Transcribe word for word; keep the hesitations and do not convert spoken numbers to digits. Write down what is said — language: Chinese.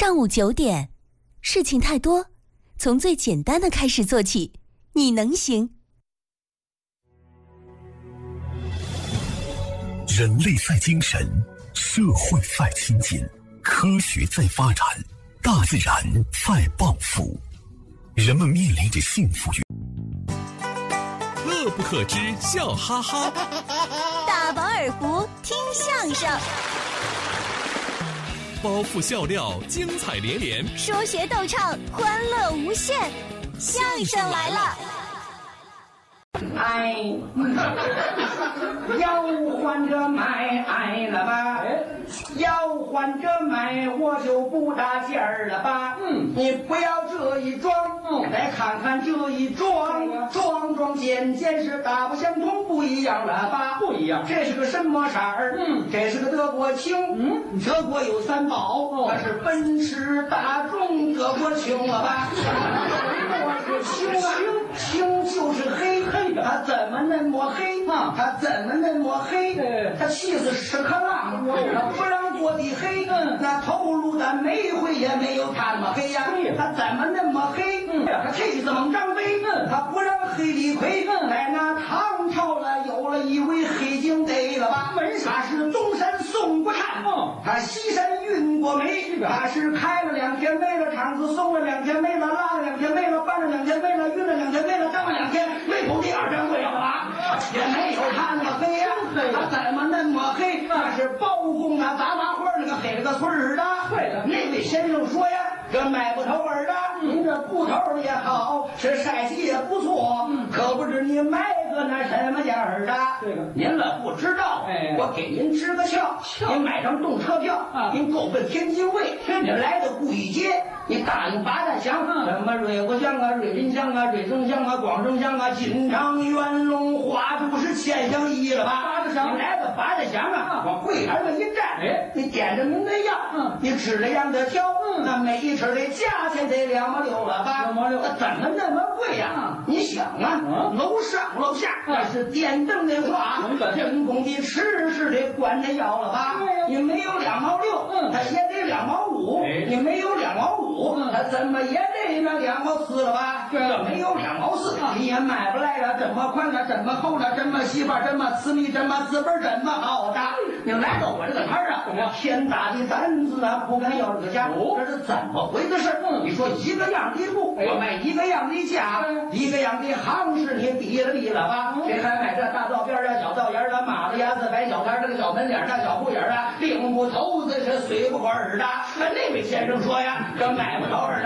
上午九点，事情太多，从最简单的开始做起，你能行。 人类在精神，社会在亲近，科学在发展，大自然在报复。人们面临着幸福与乐不可支，笑哈哈。 大饱耳福，听相声。 包袱笑料，精彩连连； 说学逗唱，欢乐无限。相声来了！ 哎，要换着买哎了吧？要换着买，我就不搭劲儿了吧？嗯，你不要这一装，嗯，来看看这一装，装装件件是大不相同，不一样了吧？不一样，这是个什么色儿？嗯，这是个德国青。嗯，德国有三宝，它是奔驰、大众、德国青了吧？我是青啊，青就是黑黑的，它怎么那么黑啊？它怎么那么黑？它气死屎壳郎，它不让做的黑，那头颅的煤灰也没有它那么黑呀。它怎么那么黑？它气死猛张飞，它不让黑李逵。在那唐朝了，有了一位黑警逮了吧？他是东山宋国禅，他西山运过煤，他是开了两天煤了，厂子松了两天煤了，拉了两天煤了，搬了两天煤了，运了两天煤了，当了两天煤头第二天会了吧？也没有他那么黑呀，他怎么那么黑？那是包公啊，杂麻花那个黑了个村儿的。对了，那位先生说呀，这买不头儿的，您这铺头也好，是晒气也不错，可不知你买个那什么样儿的。这个您了不知道，哎，我给您支个窍，您买张动车票，您够奔天津卫，您来到故意街，你答应八大乡，什么瑞国乡啊、瑞林乡啊、瑞增乡啊、广州乡啊、锦昌、元龙、花都是千乡一了吧？八大乡，你来到八大乡啊，往柜台上一站，哎，你点着您的样，嗯，你指着样的挑，嗯，那每一尺的价钱得两毛六了吧？两毛六，怎么那么贵呀？你想啊，楼上楼下那是电灯的话，人工的吃是得管着要了吧？你没有两毛六，嗯，它也得两毛五，你没有两毛五，它怎么也得那两毛四了吧？这没有两毛四，你也买不来了。这么宽的，这么厚的，这么细吧，这么私密，这么字本，这么好的。你来到我这个摊儿啊，天大的胆子啊，不敢要这个价，这是怎么回的事？你说一个样的布，我卖一个样的价，一个样的行市，你比了比了吧？谁还买这大道边啊、小道沿的、马子牙子、白小摊这个小门脸、大小户眼啊，并不头子是随不过耳的。那位先生说呀，这买不着耳的。